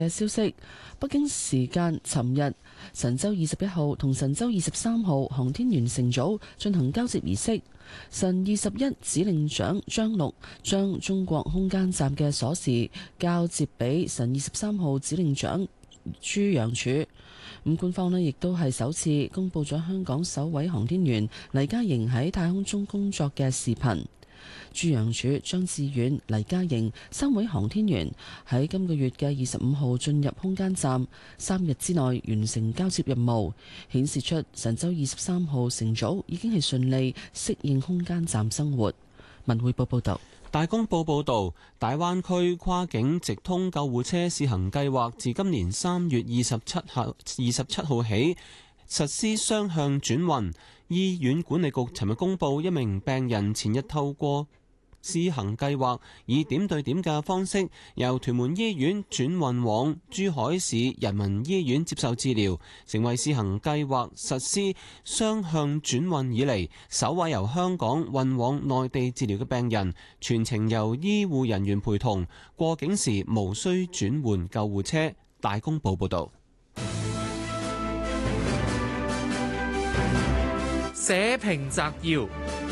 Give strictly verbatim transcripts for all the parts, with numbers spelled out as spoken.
嘅消息，北京時間尋日神舟二十一號同神舟二十三號航天員乘組進行交接儀式。神二十一指令長張陸將中國空間站嘅鎖匙交接俾神二十三號指令長朱楊柱。咁官方呢亦都係首次公布咗香港首位航天員黎嘉瑩喺太空中工作嘅視頻。朱楊柱、張志遠、黎嘉瑩三位航天員喺今個月嘅二十五號進入空間站，三日之內完成交接任務，顯示出神舟二十三號乘組已經係順利適應空間站生活。文匯報報道。 大公報報導，大灣區跨境直通救護車試行計劃自今年三月二十七號二十七號起實施雙向轉運。醫院管理局尋日公佈，一名病人前日透過試行計劃，以點對點嘅方式由屯門醫院轉運往珠海市人民醫院接受治療，成為試行計劃實施雙向轉運以嚟首位由香港運往內地治療嘅病人，全程由醫護人員陪同，過境時無需轉換救護車。大公報報導。 社評摘要。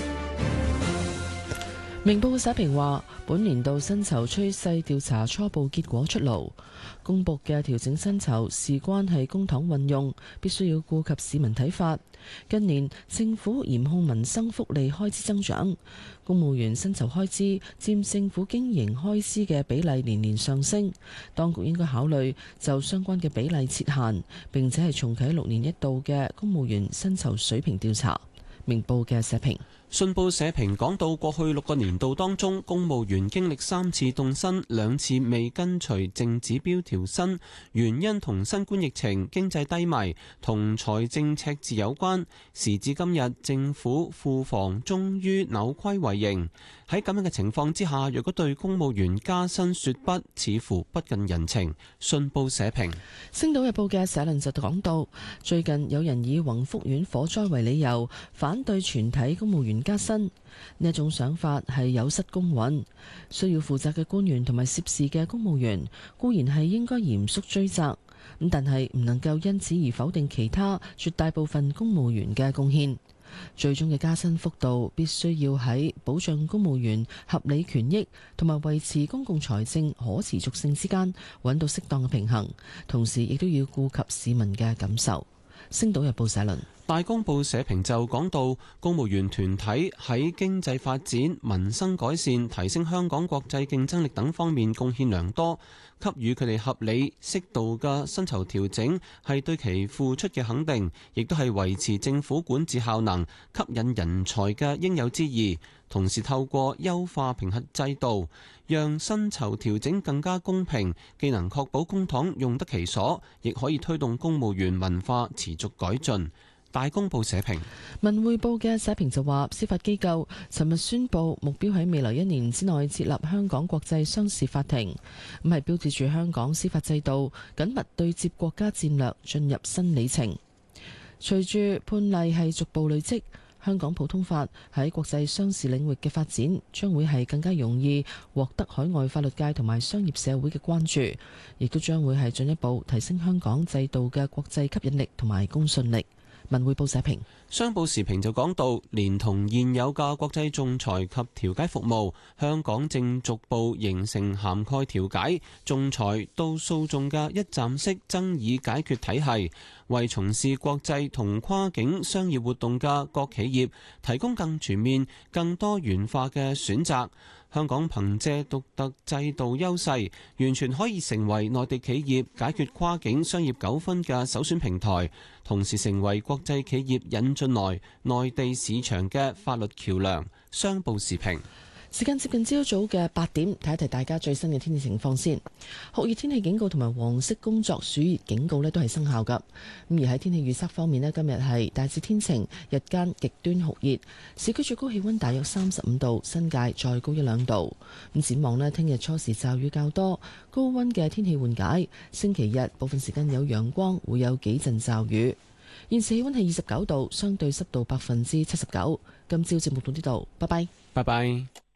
明報嘅社評話，本年度薪酬趨勢調查初步結果出爐，公佈嘅調整薪酬事關係公帑運用，必須要顧及市民睇法。近年政府嚴控民生福利開支增長，公務員薪酬開支佔政府經營開支嘅比例年年上升，當局應該考慮就相關嘅比例設限，並且係重啟六年一度嘅公務員薪酬水平調查。明報嘅社評。 信報社評講到，過去六個年度當中，公務員經歷三次凍薪，兩次未跟隨淨指標調薪，原因同新冠疫情、經濟低迷同財政赤字有關。時至今日，政府庫房終於扭虧為盈。喺咁樣嘅情況之下，若果對公務員加薪說不，似乎不近人情。信報社評。 星島日報嘅社論就講到，最近有人以宏福苑火災為理由，反對全體公務員加薪，呢一種想法係有失公允。需要負責嘅官員同埋涉事嘅公務員固然係應該嚴肅追責，咁但係唔能夠因此而否定其他絕大部分公務員嘅貢獻。最終嘅加薪幅度必須要喺保障公務員合理權益同埋維持公共財政可持續性之間揾到適當嘅平衡，同時亦都要顧及市民嘅感受。星島日報社論。 大公報社評就講到，公務員團體喺經濟發展、民生改善、提升香港國際競爭力等方面貢獻良多，給予佢哋合理適度嘅薪酬調整，係對其付出嘅肯定，亦都係維持政府管治效能、吸引人才嘅應有之義。同時透過優化評核制度，讓薪酬調整更加公平，既能確保公帑用得其所，亦可以推動公務員文化持續改進。大公報社評。 文匯報嘅社評就話，司法機構尋日宣布目標喺未來一年之內設立香港國際商事法庭，咁係標誌住香港司法制度緊密對接國家戰略進入新里程。隨住判例係逐步累積，香港普通法喺國際商事領域嘅發展將會係更加容易獲得海外法律界同埋商業社會嘅關注，亦都將會係進一步提升香港制度嘅國際吸引力同埋公信力。文匯報社評。 商報時評就講到，連同現有嘅國際仲裁及調解服務，香港正逐步形成涵蓋調解、仲裁到訴訟嘅一站式爭議解決體系，為從事國際同跨境商業活動嘅各企業提供更全面、更多元化嘅選擇。香港憑借獨特制度優勢，完全可以成為內地企業解決跨境商業糾紛嘅首選平台，同時成為國際企業引進來內地市場嘅法律橋樑。商報時評。 時間接近朝早嘅八點，睇一睇大家最新嘅天氣情況先。酷熱天氣警告同埋黃色工作暑熱警告呢都係生效㗎。咁而喺天氣預測方面呢，今日係大致天晴，日間極端酷熱，市區最高氣溫大約三十五度，新界再高一兩度。咁展望呢，聽日初時驟雨較多，高溫嘅天氣緩解。星期日部分時間有陽光，會有幾陣驟雨。現時氣溫係二十九度，相對濕度百分之七十九。今朝節目到呢度，拜拜。 拜拜。